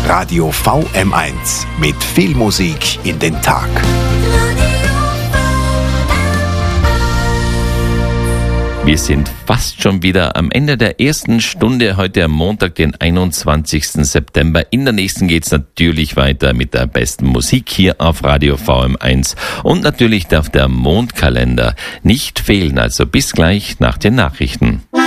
Radio VM1 mit viel Musik in den Tag. Wir sind fast schon wieder am Ende der ersten Stunde, heute am Montag, den 21. September. In der nächsten geht's natürlich weiter mit der besten Musik hier auf Radio VM1. Und natürlich darf der Mondkalender nicht fehlen, also bis gleich nach den Nachrichten.